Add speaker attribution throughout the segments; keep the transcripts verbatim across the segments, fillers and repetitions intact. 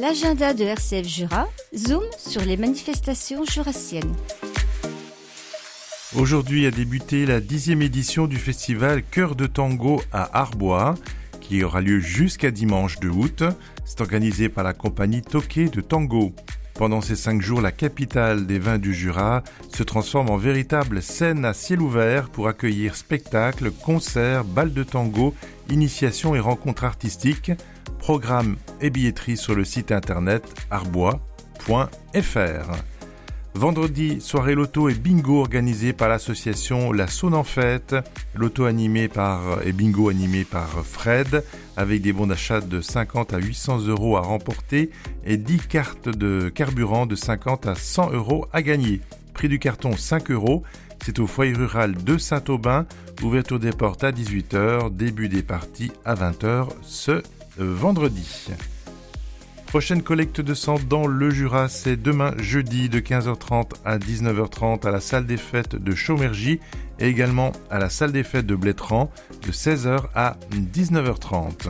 Speaker 1: l'agenda de R C F Jura, zoom sur les manifestations jurassiennes.
Speaker 2: Aujourd'hui a débuté la dixième édition du festival Cœur de Tango à Arbois, qui aura lieu jusqu'à dimanche deux août. C'est organisé par la compagnie Toqué de Tango. Pendant ces cinq jours, la capitale des vins du Jura se transforme en véritable scène à ciel ouvert pour accueillir spectacles, concerts, bals de tango, initiations et rencontres artistiques. Programme et billetterie sur le site internet arbois point f r. Vendredi, soirée loto et bingo organisée par l'association La Saône en Fête. Loto animé par et bingo animé par Fred, avec des bons d'achat de cinquante à huit cents euros à remporter et dix cartes de carburant de cinquante à cent euros à gagner. Prix du carton cinq euros. C'est au foyer rural de Saint-Aubin. Ouverture des portes à dix-huit heures, début des parties à vingt heures ce vendredi. Prochaine collecte de sang dans le Jura, c'est demain jeudi de quinze heures trente à dix-neuf heures trente à la salle des fêtes de Chaumergy et également à la salle des fêtes de Blétran de seize heures à dix-neuf heures trente.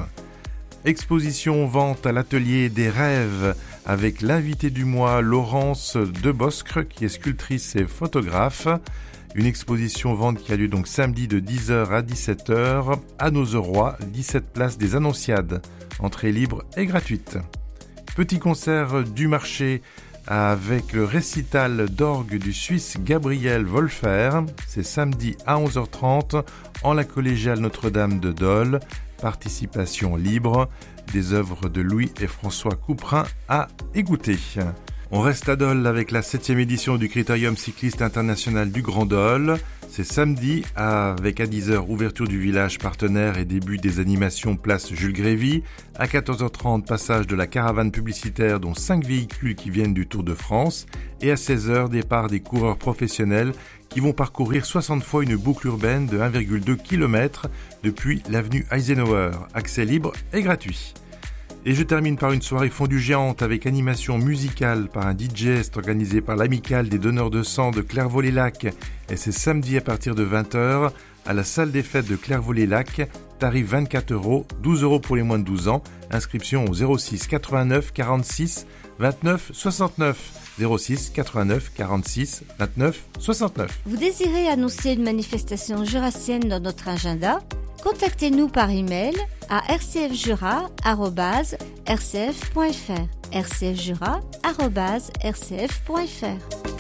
Speaker 2: Exposition vente à l'atelier des rêves avec l'invité du mois Laurence Deboscre qui est sculptrice et photographe. Une exposition vente qui a lieu donc samedi de dix heures à dix-sept heures à Nozeroy, dix-sept place des Annonciades. Entrée libre et gratuite. Petit concert du marché avec le récital d'orgue du Suisse Gabriel Wolfer. C'est samedi à onze heures trente en la collégiale Notre-Dame de Dole. Participation libre. Des œuvres de Louis et François Couperin à écouter. On reste à Dole avec la septième édition du Critérium cycliste international du Grand Dole. C'est samedi avec à dix heures ouverture du village partenaire et début des animations place Jules Grévy. À quatorze heures trente passage de la caravane publicitaire dont cinq véhicules qui viennent du Tour de France. Et à seize heures départ des coureurs professionnels qui vont parcourir soixante fois une boucle urbaine de un virgule deux kilomètres depuis l'avenue Eisenhower. Accès libre et gratuit. Et je termine par une soirée fondue géante avec animation musicale par un D J organisé par l'amicale des donneurs de sang de Clairvaux-les-Lacs. Et c'est samedi à partir de vingt heures à la salle des fêtes de Clairvaux-les-Lacs. Tarif vingt-quatre euros, douze euros pour les moins de douze ans. Inscription au zéro six quatre-vingt-neuf quarante-six vingt-neuf soixante-neuf. zéro six quatre-vingt-neuf quarante-six vingt-neuf soixante-neuf.
Speaker 1: Vous désirez annoncer une manifestation jurassienne dans notre agenda ? Contactez-nous par email à r c f jura arobase r c f point f r r c f jura arobase r c f point f r.